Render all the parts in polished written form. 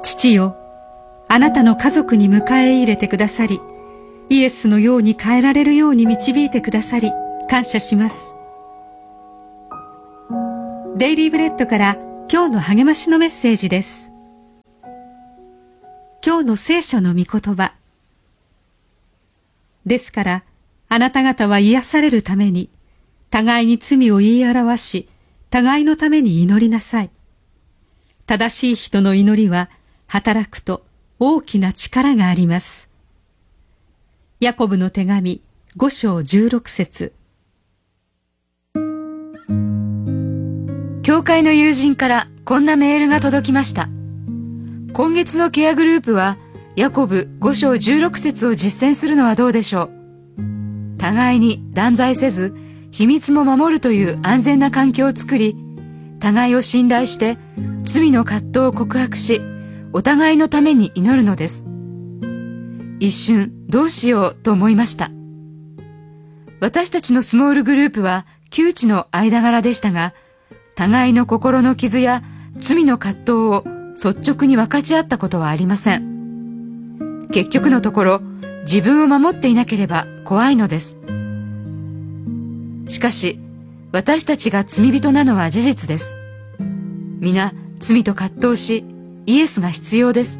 父よ、あなたの家族に迎え入れてくださり、イエスのように変えられるように導いてくださり、感謝します。デイリーブレッドから今日の励ましのメッセージです。今日の聖書の御言葉。ですから、あなた方は癒されるために、互いに罪を言い表し、互いのために祈りなさい。正しい人の祈りは、働くと大きな力があります。ヤコブの手紙5章16節。 教会の友人からこんなメールが届きました。今月のケアグループはヤコブ5章16節を実践するのはどうでしょう。互いに断罪せず秘密も守るという安全な環境を作り、互いを信頼して罪の葛藤を告白し、お互いのために祈るのです。一瞬どうしようと思いました。私たちのスモールグループは旧知の間柄でしたが、互いの心の傷や罪の葛藤を率直に分かち合ったことはありません。結局のところ、自分を守っていなければ怖いのです。しかし、私たちが罪人なのは事実です。皆、罪と葛藤し、イエスが必要です。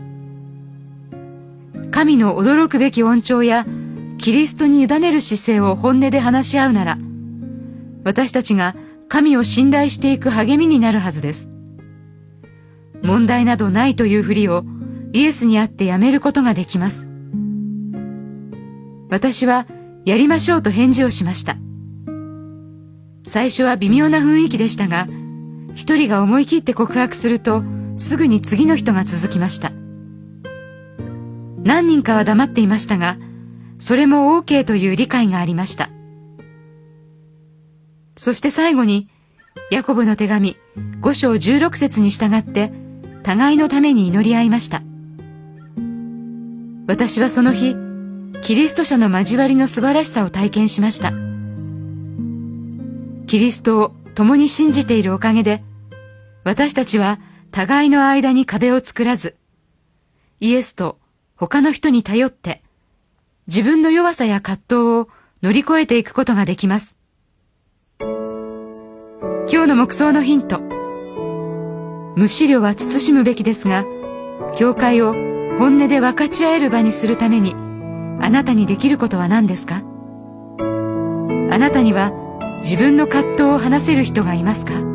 神の驚くべき恩寵や、キリストに委ねる姿勢を本音で話し合うなら、私たちが神を信頼していく励みになるはずです。問題などないというふりをイエスにあってやめることができます。私はやりましょうと返事をしました。最初は微妙な雰囲気でしたが、一人が思い切って告白するとすぐに次の人が続きました。何人かは黙っていましたが、それも OK という理解がありました。そして最後に、ヤコブの手紙5章16節に従って互いのために祈り合いました。私はその日、キリスト者の交わりの素晴らしさを体験しました。キリストを共に信じているおかげで、私たちは互いの間に壁を作らず、イエスと他の人に頼って、自分の弱さや葛藤を乗り越えていくことができます。今日の黙想のヒント。無思慮は慎むべきですが、教会を本音で分かち合える場にするために、あなたにできることは何ですか？あなたには自分の葛藤を話せる人がいますか？